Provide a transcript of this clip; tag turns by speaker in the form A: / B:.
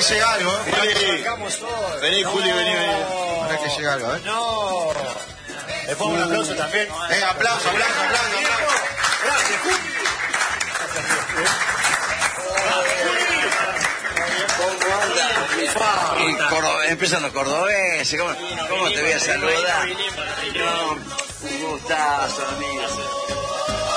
A: llega algo,
B: Juli. Vení, Juli, vení.
A: Para que llega algo,
B: No. Le pongo un aplauso también.
A: Aplauso.
B: Gracias, Juli.
C: Empiezan los cordobeses, ¿cómo te voy a saludar? No, un gustazo, amigos.